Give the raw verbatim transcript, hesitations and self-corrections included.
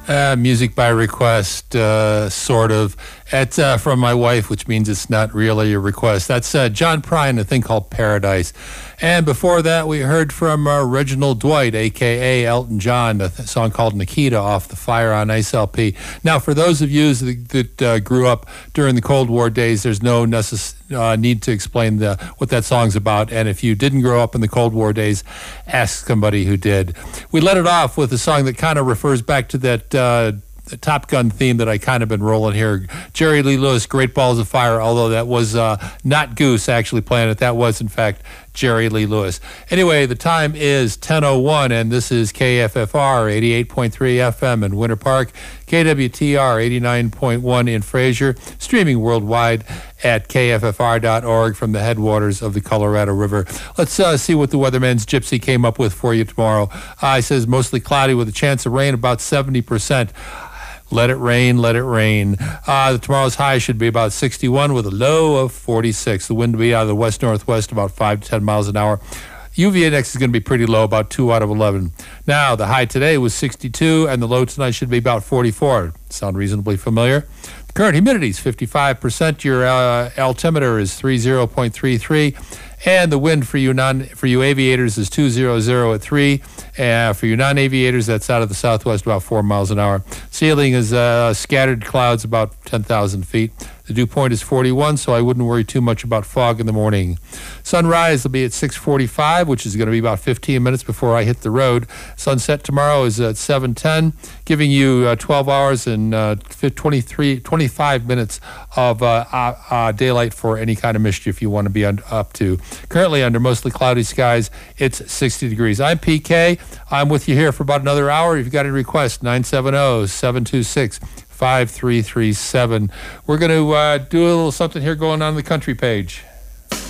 Uh, music by request, uh, sort of. It's uh, from my wife, which means it's not really a request. That's uh, John Prine, a thing called Paradise. And before that, we heard from uh, Reginald Dwight, a k a. Elton John, a th- song called Nikita off the Fire on Ice L P. Now, for those of you that, that uh, grew up during the Cold War days, there's no necess- uh, need to explain the, what that song's about. And if you didn't grow up in the Cold War days, ask somebody who did. We let it off with a song that kind of refers back to that uh, Top Gun theme that I kind of been rolling here. Jerry Lee Lewis, Great Balls of Fire, although that was uh, not Goose actually playing it. That was, in fact, Jerry Lee Lewis. Anyway, the time is ten oh one, and this is K F F R eighty-eight point three F M in Winter Park, K W T R eighty-nine point one in Fraser, streaming worldwide at K F F R dot org from the headwaters of the Colorado River. Let's uh, see what the Weatherman's Gypsy came up with for you tomorrow. Uh, it says mostly cloudy with a chance of rain, about seventy percent. Let it rain, let it rain. Uh, tomorrow's high should be about sixty-one with a low of forty-six. The wind will be out of the west-northwest about five to ten miles an hour. U V index is going to be pretty low, about two out of eleven. Now, the high today was sixty-two, and the low tonight should be about forty-four. Sound reasonably familiar? The current humidity is fifty-five percent. Your uh, altimeter is thirty point three three. And the wind for you non for you aviators is two hundred at three. Uh, for you non-aviators, that's out of the southwest about four miles an hour. Ceiling is uh, scattered clouds about ten thousand feet. The dew point is forty-one, so I wouldn't worry too much about fog in the morning. Sunrise will be at six forty-five, which is going to be about fifteen minutes before I hit the road. Sunset tomorrow is at seven ten, giving you uh, twelve hours and uh, twenty-three, twenty-five minutes of uh, uh, uh, daylight for any kind of mischief you want to be un- up to. Currently under mostly cloudy skies, it's sixty degrees. I'm P K. I'm with you here for about another hour. If you've got any requests, nine seven zero, seven two six, five three three seven. We're going to uh, do a little something here going on the country page.